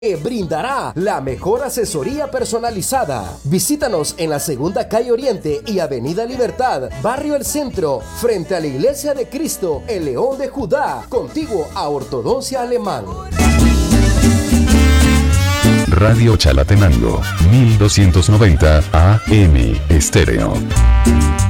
te brindará la mejor asesoría personalizada. Visítanos en la Segunda Calle Oriente y Avenida Libertad, Barrio El Centro, frente a la Iglesia de Cristo, el León de Judá, contiguo a Ortodoncia Alemán. Radio Chalatenango, 1290 AM Estéreo.